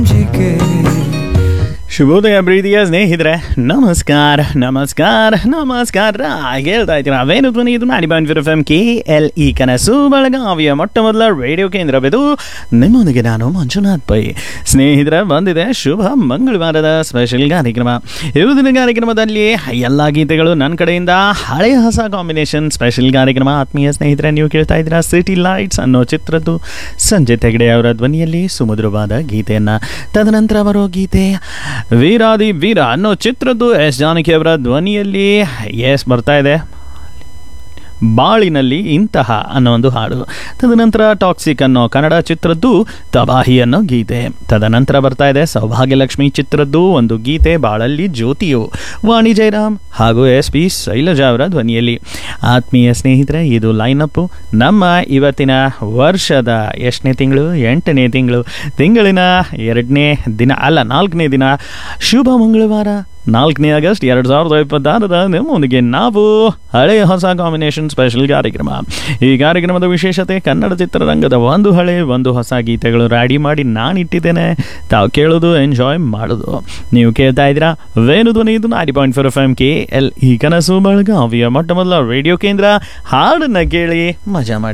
ಶುಭೋದಯ ಪ್ರೀತಿಯ ಸ್ನೇಹಿತರೆ, ನಮಸ್ಕಾರ ಹೇಳ್ತಾ ಇದ್ದೀರಾ ವೇಣು ಧ್ವನಿ. ಇದು 90.4 FM KLE ಕನಸು ಬೆಳಗಾವಿಯ ಮೊಟ್ಟ ಮೊದಲ ರೇಡಿಯೋ ಕೇಂದ್ರವಿದು. ನಿಮ್ಮೊಂದಿಗೆ ನಾನು ಮಂಜುನಾಥ್ ಪೈ. ಸ್ನೇಹಿತರೆ, ಬಂದಿದೆ ಶುಭ ಮಂಗಳವಾರದ ಸ್ಪೆಷಲ್ ಕಾರ್ಯಕ್ರಮ. ಇವತ್ತಿನ ಕಾರ್ಯಕ್ರಮದಲ್ಲಿ ಎಲ್ಲ ಗೀತೆಗಳು ನನ್ನ ಕಡೆಯಿಂದ ಹಳೆಯ ಹೊಸ ಕಾಂಬಿನೇಷನ್ ಸ್ಪೆಷಲ್ ಕಾರ್ಯಕ್ರಮ. ಆತ್ಮೀಯ ಸ್ನೇಹಿತರೆ, ನೀವು ಕೇಳ್ತಾ ಇದ್ದೀರಾ ಸಿಟಿ ಲೈಟ್ಸ್ ಅನ್ನೋ ಚಿತ್ರದ್ದು ಸಂಜಯ್ ಹೆಗ್ಡೆ ಅವರ ಧ್ವನಿಯಲ್ಲಿ ಸುಮಧುರವಾದ ಗೀತೆಯನ್ನು. ತದನಂತರ ಬರೋ ಗೀತೆ ವೀರಾದಿ ವೀರ ಅನ್ನೋ ಚಿತ್ರದ್ದು ಎಸ್ ಜಾನಕಿ ಅವರ ಧ್ವನಿಯಲ್ಲಿ ಬರ್ತಾ ಇದೆ, ಬಾಳಿನಲ್ಲಿ ಇಂತಹ ಅನ್ನೋ ಒಂದು ಹಾಡು. ತದನಂತರ ಟಾಕ್ಸಿಕ್ ಅನ್ನೋ ಕನ್ನಡ ಚಿತ್ರದ್ದು ತಬಾಹಿ ಅನ್ನೋ ಗೀತೆ. ತದನಂತರ ಬರ್ತಾ ಇದೆ ಸೌಭಾಗ್ಯಲಕ್ಷ್ಮಿ ಚಿತ್ರದ್ದು ಒಂದು ಗೀತೆ, ಬಾಳಲ್ಲಿ ಜ್ಯೋತಿಯು, ವಾಣಿ ಜಯರಾಮ್ ಹಾಗೂ SP ಶೈಲಜಾ ಅವರ ಧ್ವನಿಯಲ್ಲಿ. ಆತ್ಮೀಯ ಸ್ನೇಹಿತರೆ, ಇದು ಲೈನಪ್ಪು. ನಮ್ಮ ಇವತ್ತಿನ ವರ್ಷದ ಎಷ್ಟನೇ ತಿಂಗಳು? 8ನೇ ತಿಂಗಳಿನ 2ನೇ ದಿನ ಅಲ್ಲ 4ನೇ ದಿನ, ಶುಭ ಮಂಗಳವಾರ 4ನೇ ಆಗಸ್ಟ್ 2026 ನಿಮ್ಮೊಂದಿಗೆ ನಾವು ಹಳೆಯ ಹೊಸ ಕಾಂಬಿನೇಷನ್ ಸ್ಪೆಷಲ್ ಕಾರ್ಯಕ್ರಮ. ಈ ಕಾರ್ಯಕ್ರಮದ ವಿಶೇಷತೆ, ಕನ್ನಡ ಚಿತ್ರರಂಗದ ಒಂದು ಹಳೆ ಒಂದು ಹೊಸ ಗೀತೆಗಳು ರೆಡಿ ಮಾಡಿ ನಾನಿಟ್ಟಿದ್ದೇನೆ. ತಾವು ಕೇಳೋದು, ಎಂಜಾಯ್ ಮಾಡೋದು. ನೀವು ಕೇಳ್ತಾ ಇದ್ದೀರಾ ವೇಣು ಧ್ವನಿ. ಇದು 90.4 FM KLE ಕನಸು ಬೆಳಗಾವಿಯ ಮೊಟ್ಟ ಮೊದಲ ರೇಡಿಯೋ ಕೇಂದ್ರ. ಹಾಡನ್ನ ಕೇಳಿ ಮಜಾ ಮಾಡಿ.